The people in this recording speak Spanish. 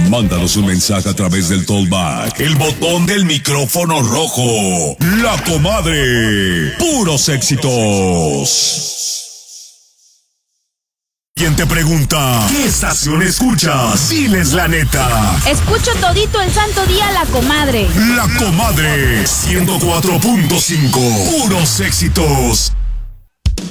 Mándanos un mensaje a través del Tollback, el botón del micrófono rojo. La Comadre. Puros éxitos. Siguiente pregunta. ¿Qué estación escuchas? Diles la neta. Escucho todito el santo día La Comadre. La Comadre 104.5. Puros éxitos.